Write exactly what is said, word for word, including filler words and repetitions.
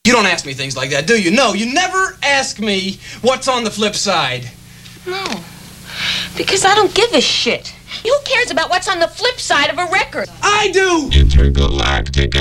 You don't ask me things like that, do you? No, you never ask me what's on the flip side. No, because I don't give a shit. Who cares about what's on the flip side of a record? I do! Intergalactic